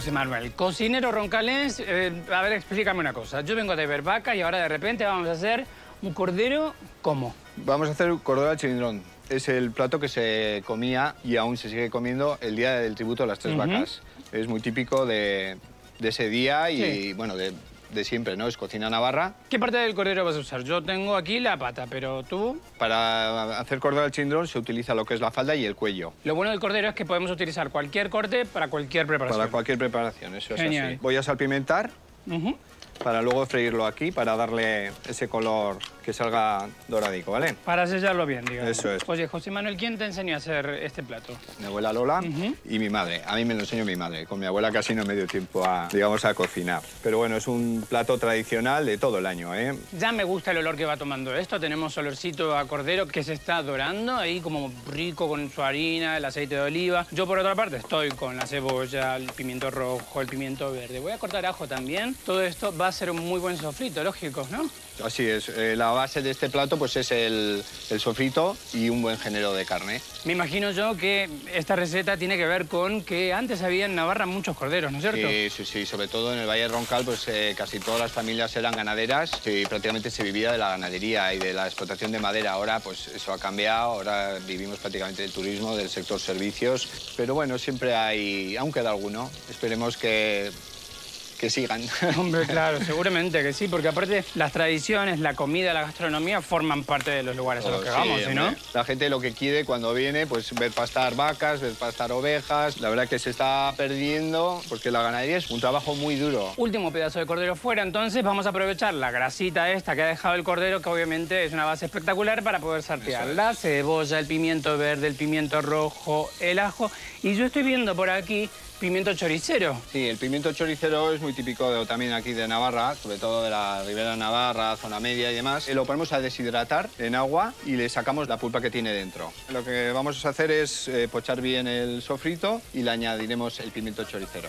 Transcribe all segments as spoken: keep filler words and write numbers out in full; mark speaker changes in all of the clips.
Speaker 1: José Manuel, cocinero Roncalés, eh, a ver, explícame una cosa. Yo vengo de ver vaca y ahora de repente vamos a hacer un cordero, ¿cómo?
Speaker 2: Vamos a hacer un cordero al chilindrón. Es el plato que se comía y aún se sigue comiendo el día del tributo de las tres uh-huh. vacas. Es muy típico de, de ese día y, sí. bueno, de, de siempre, ¿no? Es cocina navarra.
Speaker 1: ¿Qué parte del cordero vas a usar? Yo tengo aquí la pata, pero tú...
Speaker 2: Para hacer cordero al chilindrón se utiliza lo que es la falda y el cuello.
Speaker 1: Lo bueno del cordero es que podemos utilizar cualquier corte para cualquier preparación.
Speaker 2: Para cualquier preparación, eso
Speaker 1: Genial.
Speaker 2: es así. Voy a salpimentar.
Speaker 1: Uh-huh.
Speaker 2: Para luego freírlo aquí, para darle ese color que salga doradico, ¿vale?
Speaker 1: Para sellarlo bien, digamos.
Speaker 2: Eso es.
Speaker 1: Oye, José Manuel, ¿quién te enseñó a hacer este plato?
Speaker 2: Mi abuela Lola uh-huh. y mi madre. A mí me lo enseñó mi madre. Con mi abuela casi no me dio tiempo a, digamos, a cocinar. Pero bueno, es un plato tradicional de todo el año, ¿eh?
Speaker 1: Ya me gusta el olor que va tomando esto. Tenemos olorcito a cordero que se está dorando, ahí como rico con su harina, el aceite de oliva. Yo, por otra parte, estoy con la cebolla, el pimiento rojo, el pimiento verde. Voy a cortar ajo también. Todo esto va a ser un muy buen sofrito, lógico, ¿no?
Speaker 2: Así es. Eh, la base de este plato pues es el, el sofrito y un buen género de carne.
Speaker 1: Me imagino yo que esta receta tiene que ver con que antes había en Navarra muchos corderos, ¿no es cierto?
Speaker 2: Sí, sí, sí. Sobre todo en el Valle Roncal, pues eh, casi todas las familias eran ganaderas y prácticamente se vivía de la ganadería y de la explotación de madera. Ahora pues eso ha cambiado, ahora vivimos prácticamente del turismo, del sector servicios. Pero bueno, siempre hay, aún queda alguno. Esperemos que... que sigan.
Speaker 1: Hombre, claro, seguramente que sí, porque aparte las tradiciones, la comida, la gastronomía forman parte de los lugares oh, a los que sí, vamos, ¿sí, no?
Speaker 2: La gente lo que quiere cuando viene, pues ver pastar vacas, ver pastar ovejas. La verdad que se está perdiendo porque la ganadería es un trabajo muy duro.
Speaker 1: Último pedazo de cordero fuera, entonces vamos a aprovechar la grasita esta que ha dejado el cordero, que obviamente es una base espectacular para poder saltear la cebolla, el pimiento verde, el pimiento rojo, el ajo. Y yo estoy viendo por aquí pimiento choricero.
Speaker 2: Sí, el pimiento choricero es muy típico de, también aquí de Navarra, sobre todo de la Ribera Navarra, zona media y demás. Lo ponemos a deshidratar en agua y le sacamos la pulpa que tiene dentro. Lo que vamos a hacer es eh, pochar bien el sofrito y le añadiremos el pimiento choricero.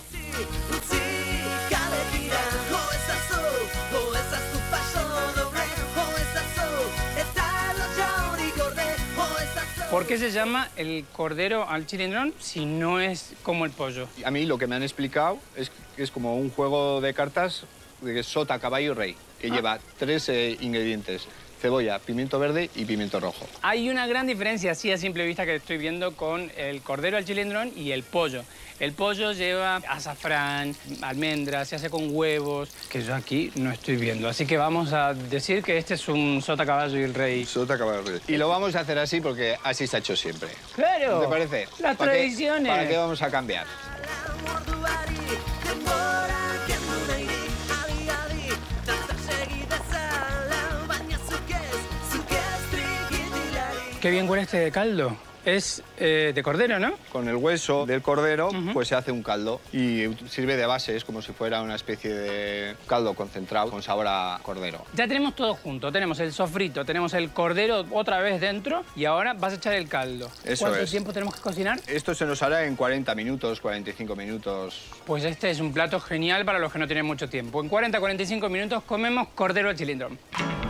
Speaker 1: ¿Por qué se llama el cordero al chilindrón si no es como el pollo?
Speaker 2: A mí lo que me han explicado es que es como un juego de cartas de sota, caballo y rey, que ah. lleva tres eh, ingredientes. Cebolla, pimiento verde y pimiento rojo.
Speaker 1: Hay una gran diferencia, así a simple vista, que estoy viendo con el cordero al chilindrón y el pollo. El pollo lleva azafrán, almendras, se hace con huevos, que yo aquí no estoy viendo. Así que vamos a decir que este es un sota, caballo y el rey.
Speaker 2: Sota, caballo y rey. Y lo vamos a hacer así porque así se ha hecho siempre.
Speaker 1: ¡Claro!
Speaker 2: ¿No te parece?
Speaker 1: Las
Speaker 2: ¿Para
Speaker 1: tradiciones.
Speaker 2: Qué, ¿Para qué vamos a cambiar?
Speaker 1: Qué bien huele este de caldo. Es eh, de cordero, ¿no?
Speaker 2: Con el hueso del cordero, uh-huh. pues se hace un caldo y sirve de base, es como si fuera una especie de caldo concentrado con sabor a cordero.
Speaker 1: Ya tenemos todo junto, tenemos el sofrito, tenemos el cordero otra vez dentro y ahora vas a echar el caldo.
Speaker 2: Eso
Speaker 1: ¿Cuánto
Speaker 2: es.
Speaker 1: tiempo tenemos que cocinar?
Speaker 2: Esto se nos hará en cuarenta minutos, cuarenta y cinco minutos.
Speaker 1: Pues este es un plato genial para los que no tienen mucho tiempo. En cuarenta a cuarenta y cinco minutos comemos cordero al chilindrón.